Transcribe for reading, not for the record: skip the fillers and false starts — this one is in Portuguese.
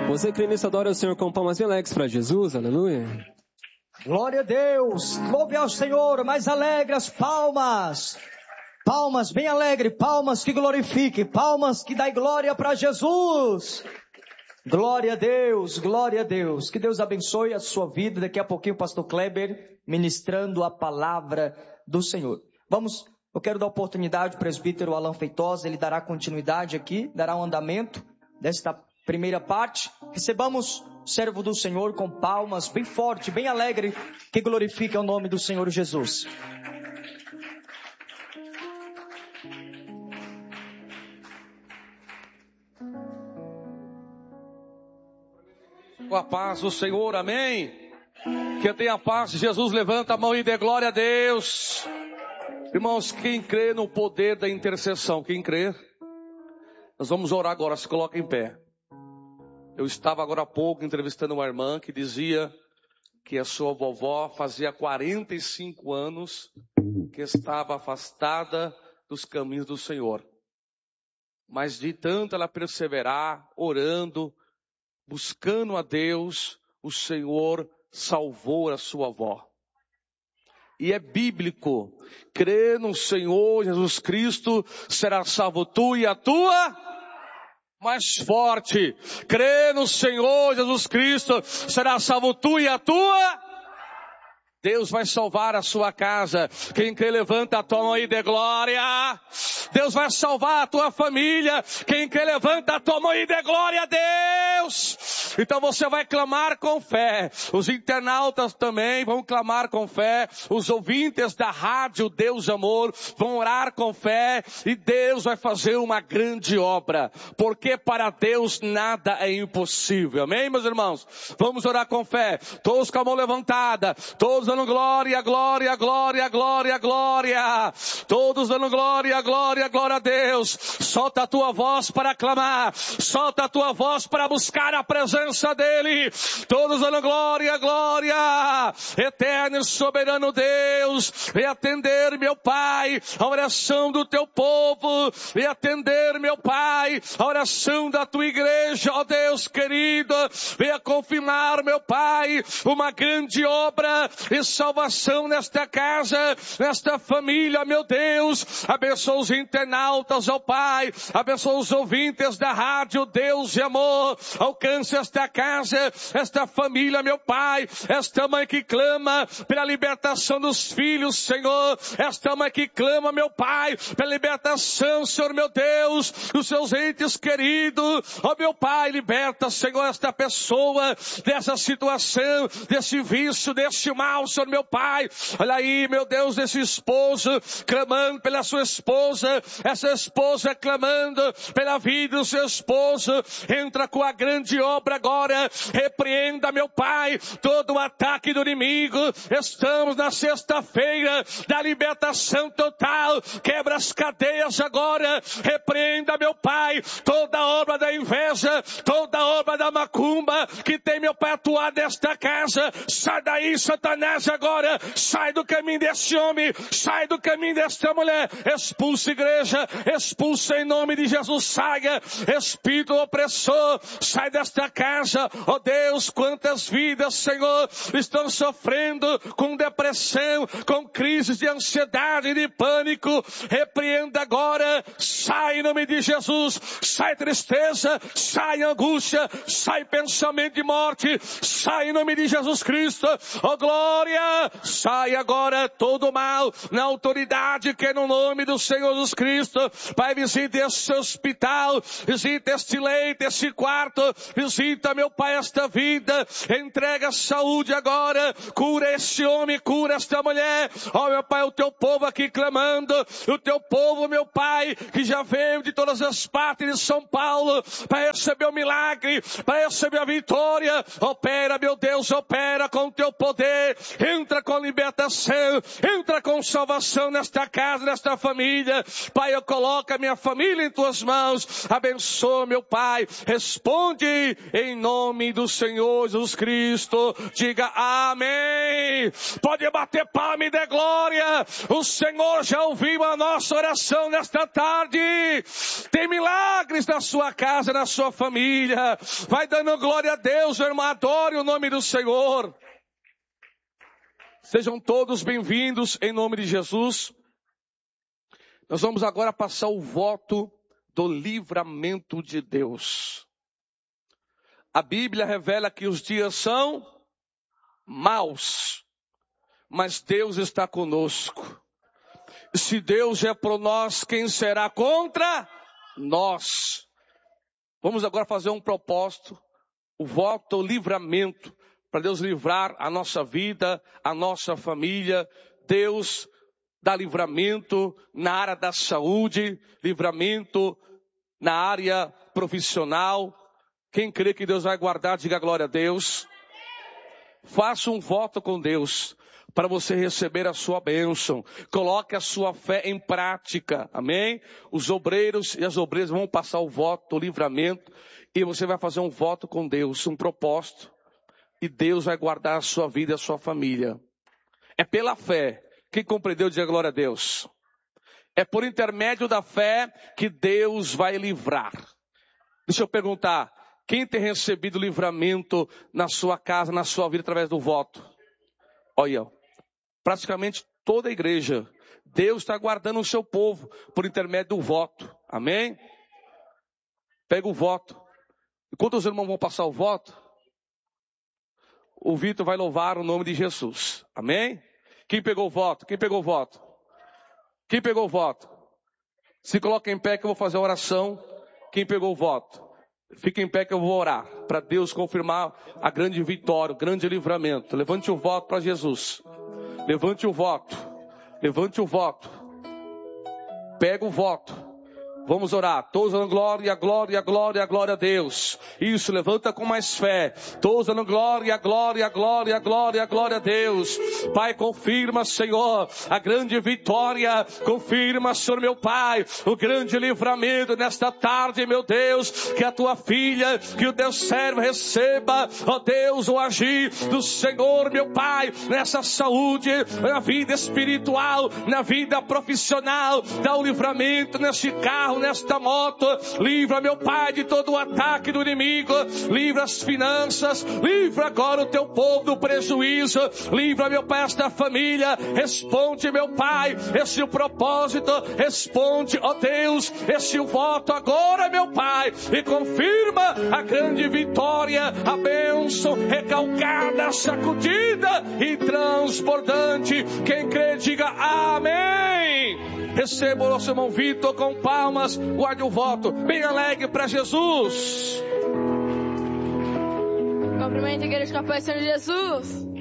Você crê nisso, adora o Senhor com palmas bem alegres para Jesus, aleluia. Glória a Deus, louve ao Senhor, mais alegres palmas. Palmas bem alegre, palmas que glorifiquem, palmas que dai glória para Jesus. Glória a Deus, glória a Deus. Que Deus abençoe a sua vida. Daqui a pouquinho o pastor Kleber ministrando a palavra do Senhor. Eu quero dar oportunidade ao presbítero Alan Feitosa, ele dará continuidade aqui, dará um andamento desta primeira parte. Recebamos o servo do Senhor com palmas bem forte, bem alegre, que glorifica o nome do Senhor Jesus. Com a paz do Senhor, amém? Que tenha a paz de Jesus, levanta a mão e dê glória a Deus. Irmãos, quem crê no poder da intercessão, quem crê? Nós vamos orar agora, se coloca em pé. Eu estava agora há pouco entrevistando uma irmã que dizia que a sua vovó fazia 45 anos que estava afastada dos caminhos do Senhor. Mas de tanto ela perseverar, orando, buscando a Deus, o Senhor salvou a sua avó. E é bíblico, crê no Senhor Jesus Cristo, será salvo tu e a tua. Mais forte, crê no Senhor Jesus Cristo, será salvo tu e a tua. Deus vai salvar a sua casa. Quem crê, levanta a tua mão e dê glória. Deus vai salvar a tua família. Quem crê, levanta a tua mão e dê glória a Deus. Então você vai clamar com fé. Os internautas também vão clamar com fé. Os ouvintes da rádio Deus Amor vão orar com fé. E Deus vai fazer uma grande obra. Porque para Deus nada é impossível. Amém, meus irmãos? Vamos orar com fé. Todos com a mão levantada. Todos dando glória, glória, glória, glória, glória. Todos dando glória, glória, glória a Deus. Solta a tua voz para clamar. Solta a tua voz para buscar a presença dEle. Todos dando glória, glória. Eterno e soberano Deus, vem atender, meu Pai, a oração do teu povo. Vem atender, meu Pai, a oração da tua igreja, ó Deus querido. Venha confirmar, meu Pai, uma grande obra e salvação nesta casa, nesta família, meu Deus. Abençoa os internautas, ó Pai. Abençoa os ouvintes da rádio Deus e Amor. Alcance esta casa, esta família, meu Pai. Esta mãe que clama pela libertação dos filhos, Senhor. Esta mãe que clama, meu Pai, pela libertação, Senhor, meu Deus, dos seus entes queridos. Ó meu Pai, liberta, Senhor, esta pessoa dessa situação, desse vício, desse mal, Senhor, meu Pai. Olha aí, meu Deus, esse esposo clamando pela sua esposa, essa esposa clamando pela vida do seu esposo. Entra com a grande obra agora. Repreenda, meu Pai, todo o ataque do inimigo. Estamos na sexta-feira da libertação total. Quebra as cadeias agora. Repreenda, meu Pai, toda obra da inveja, toda obra da macumba que tem, meu Pai, atuado nesta casa. Sai daí, Satanás, agora. Sai do caminho desse homem. Sai do caminho desta mulher. Expulsa a igreja. Expulsa em nome de Jesus. Saia. Espírito opressor. Sai desta casa. Ó Deus, quantas vidas, Senhor, estão sofrendo com depressão, com crises de ansiedade e de pânico. Repreenda agora. Sai em nome de Jesus. Sai tristeza. Sai angústia. Sai pensamento de morte. Sai em nome de Jesus Cristo. Ó glória. Sai agora todo mal na autoridade que é no nome do Senhor Jesus Cristo. Pai, visita este hospital, visita este leito, este quarto, visita, meu Pai, esta vida, entrega saúde agora, cura este homem, cura esta mulher. Ó meu Pai, o teu povo aqui clamando, o teu povo, meu Pai, que já veio de todas as partes de São Paulo para receber o milagre, para receber a vitória. Opera, meu Deus, opera com o teu poder. Entra com libertação, entra com salvação nesta casa, nesta família. Pai, eu coloco a minha família em tuas mãos. Abençoa, meu Pai. Responde em em nome do Senhor Jesus Cristo. Diga amém. Pode bater palma e dê glória. O Senhor já ouviu a nossa oração nesta tarde. Tem milagres na sua casa, na sua família. Vai dando glória a Deus, irmão. Adore o nome do Senhor. Sejam todos bem-vindos em nome de Jesus. Nós vamos agora passar o voto do livramento de Deus. A Bíblia revela que os dias são maus, mas Deus está conosco. Se Deus é por nós, quem será contra nós? Vamos agora fazer um propósito, o voto do livramento, para Deus livrar a nossa vida, a nossa família. Deus dá livramento na área da saúde, livramento na área profissional. Quem crê que Deus vai guardar, diga glória a Deus. Faça um voto com Deus para você receber a sua bênção. Coloque a sua fé em prática. Amém? Os obreiros e as obreiras vão passar o voto do livramento e você vai fazer um voto com Deus, um propósito. E Deus vai guardar a sua vida e a sua família. É pela fé. Quem compreendeu, diga glória a Deus. É por intermédio da fé que Deus vai livrar. Deixa eu perguntar. Quem tem recebido livramento na sua casa, na sua vida, através do voto? Olha, praticamente toda a igreja. Deus está guardando o seu povo por intermédio do voto. Amém? Pega o voto. Enquanto os irmãos vão passar o voto, o Vitor vai louvar o nome de Jesus. Amém? Quem pegou o voto? Quem pegou o voto? Quem pegou o voto? Se coloca em pé que eu vou fazer a oração. Quem pegou o voto? Fica em pé que eu vou orar. Para Deus confirmar a grande vitória, o grande livramento. Levante o voto para Jesus. Levante o voto. Levante o voto. Pega o voto. Vamos orar. Todos dando glória, glória, glória, glória a Deus. Isso, levanta com mais fé. Todos dando glória, glória, glória, glória, glória a Deus. Pai, confirma, Senhor, a grande vitória. Confirma, Senhor, meu Pai, o grande livramento nesta tarde, meu Deus. Que a tua filha, que o teu servo receba, ó Deus, o agir do Senhor, meu Pai, nessa saúde, na vida espiritual, na vida profissional. Dá o livramento neste carro, nesta moto. Livra, meu Pai, de todo o ataque do inimigo. Livra as finanças. Livra agora o teu povo do prejuízo. Livra, meu Pai, esta família. Responde, meu Pai, esse o propósito. Responde, ó Deus, esse o voto agora, meu Pai. E confirma a grande vitória, a bênção recalcada, sacudida e transbordante. Quem crê, diga amém. Receba o nosso irmão Vitor com palmas, guarde o voto, bem alegre para Jesus. Cumprimento a igreja com a paz do Senhor Jesus.